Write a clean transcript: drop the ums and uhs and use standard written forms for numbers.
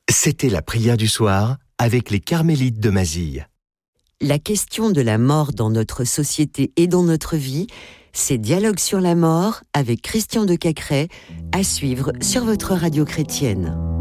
C'était la prière du soir avec les Carmélites de Mazille. La question de la mort dans notre société et dans notre vie, c'est Dialogue sur la mort avec Christian de Cacrès, à suivre sur votre radio chrétienne.